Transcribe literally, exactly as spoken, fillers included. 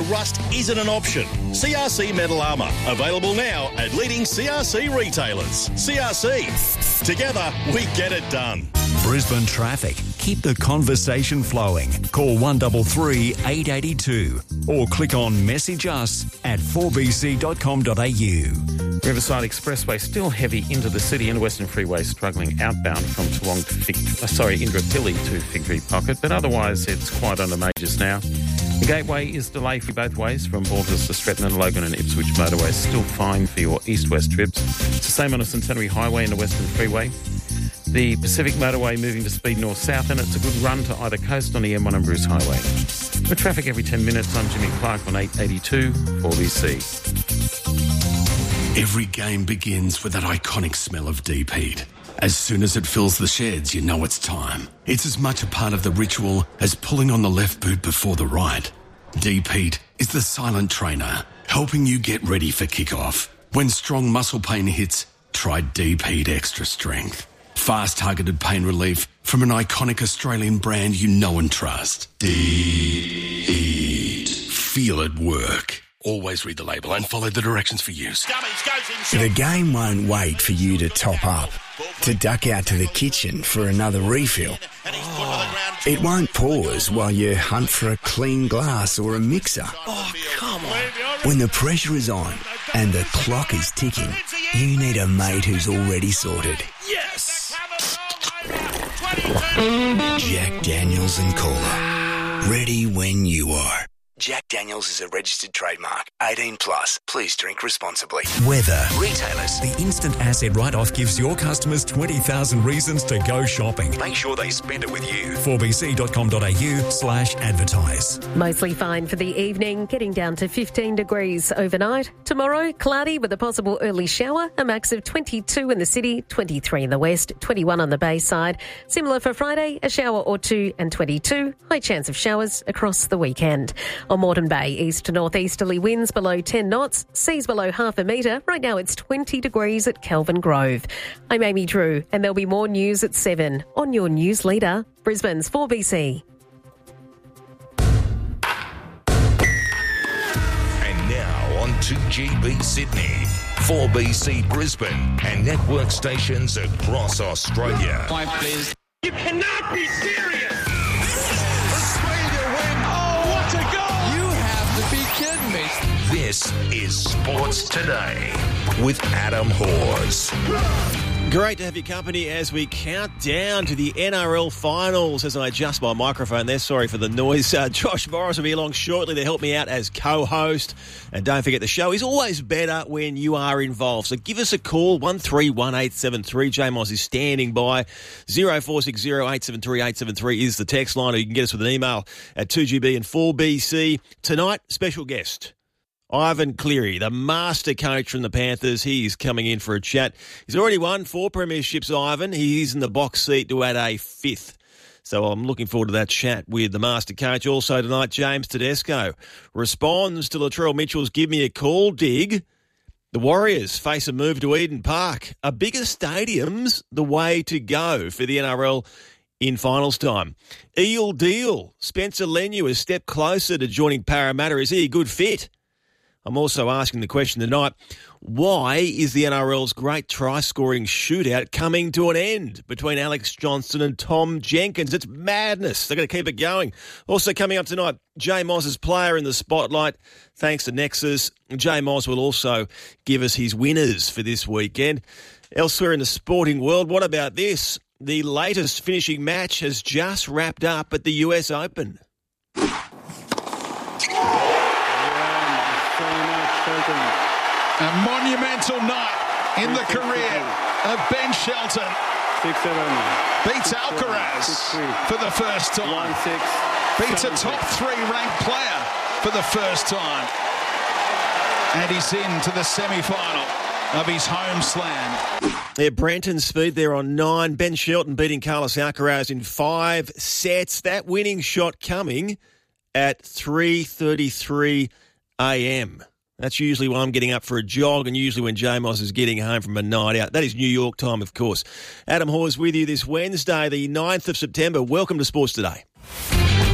rust isn't an option. C R C Metal Armour, available now at leading C R C retailers. C R C, together we get it done. Brisbane traffic. Keep the conversation flowing. Call one three three, eight eight two or click on message us at four b c dot com dot a u. Riverside Expressway still heavy into the city, and Western Freeway struggling outbound from Toowong to Fig, uh, sorry, Indooroopilly to Fig Tree Pocket, but otherwise it's quite on the majors now. The Gateway is delay-free both ways from Baltus to Stretton and Logan and Ipswich motorways. Still fine for your east-west trips. It's the same on the Centenary Highway and the Western Freeway. The Pacific Motorway moving to speed north-south, and it's a good run to either coast on the M one and Bruce Highway. With traffic every ten minutes, I'm Jimmy Clark on eight eighty-two four B C. Every game begins with that iconic smell of deep heat. As soon as it fills the sheds, you know it's time. It's as much a part of the ritual as pulling on the left boot before the right. Deep heat is the silent trainer, helping you get ready for kickoff. When strong muscle pain hits, try Deep Heat Extra Strength. Fast targeted pain relief from an iconic Australian brand you know and trust. Deep Heat. Feel it work. Always read the label and follow the directions for use. The game won't wait for you to top up, to duck out to the kitchen for another refill. Oh. It won't pause while you hunt for a clean glass or a mixer. Oh, come on. When the pressure is on and the clock is ticking, you need a mate who's already sorted. Yes! Jack Daniels and Cola. Ready when you are. Jack Daniels is a registered trademark. eighteen plus. Please drink responsibly. Weather. Retailers. The instant asset write-off gives your customers twenty thousand reasons to go shopping. Make sure they spend it with you. four b c dot com dot a u slash advertise. Mostly fine for the evening, getting down to fifteen degrees overnight. Tomorrow, cloudy with a possible early shower, a max of twenty-two in the city, twenty-three in the west, twenty-one on the bay side. Similar for Friday, a shower or two and twenty-two. High chance of showers across the weekend. On Moreton Bay, east to northeasterly winds below ten knots, seas below half a metre. Right now it's twenty degrees at Kelvin Grove. I'm Amy Drew, and there'll be more news at seven on your news leader, Brisbane's four B C. And now on two G B Sydney, four B C Brisbane, and network stations across Australia. Five, please. You cannot be serious! This is Sports Today with Adam Hawes. Great to have your company as we count down to the N R L finals. As I adjust my microphone there, sorry for the noise. Uh, Josh Morris will be along shortly to help me out as co-host. And don't forget, the show is always better when you are involved. So give us a call, one three one eight seven three. J Moz is standing by. zero four six zero eight seven three eight seven three is the text line, or you can get us with an email at two G B and four B C. Tonight, special guest, Ivan Cleary, the master coach from the Panthers. He is coming in for a chat. He's already won four premierships, Ivan. He's in the box seat to add a fifth. So I'm looking forward to that chat with the master coach. Also tonight, James Tedesco responds to Latrell Mitchell's Give Me a Call dig. The Warriors face a move to Eden Park. Are bigger stadiums the way to go for the N R L in finals time? Eel deal. Spencer Leniu a step closer to joining Parramatta. Is he a good fit? I'm also asking the question tonight, why is the N R L's great try-scoring shootout coming to an end between Alex Johnston and Tom Jenkins? It's madness. They're going to keep it going. Also coming up tonight, J Moz's player in the spotlight, thanks to Nexus. J Moz will also give us his winners for this weekend. Elsewhere in the sporting world, what about this? The latest finishing match has just wrapped up at the U S Open. A monumental night in the career of Ben Shelton. Six, seven, Beats Alcaraz for the first time. One, six, Beats seven, a top three ranked player for the first time. And he's into the semi-final of his home slam. Yeah, Brenton speed there on nine. Ben Shelton beating Carlos Alcaraz in five sets. That winning shot coming at three thirty-three a.m. That's usually when I'm getting up for a jog, and usually when J Moz is getting home from a night out. That is New York time, of course. Adam Hawes with you this Wednesday, the ninth of September. Welcome to Sports Today.